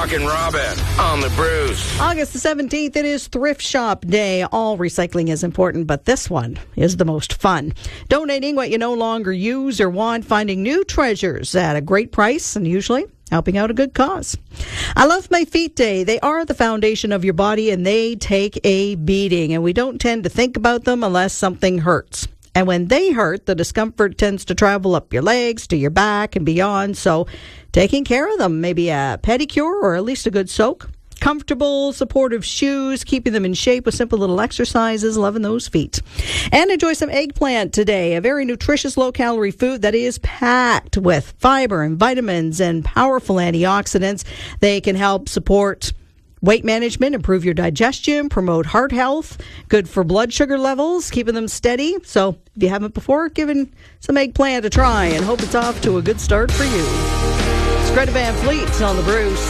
Chuck and Robin on the Bruce. August the 17th, it is Thrift Shop Day. All recycling is important, but this one is the most fun. Donating what you no longer use or want, finding new treasures at a great price, and usually helping out a good cause. I love my feet day. They are the foundation of your body, and they take a beating, and we don't tend to think about them unless something hurts. And when they hurt, the discomfort tends to travel up your legs, to your back, and beyond. So taking care of them, maybe a pedicure or at least a good soak. Comfortable, supportive shoes, keeping them in shape with simple little exercises, loving those feet. And enjoy some eggplant today, a very nutritious, low-calorie food that is packed with fiber and vitamins and powerful antioxidants. They can help support weight management, improve your digestion, promote heart health, good for blood sugar levels, keeping them steady. So if you haven't before, giving some eggplant a try and hope it's off to a good start for you. It's Greta Van Fleet on the Bruce.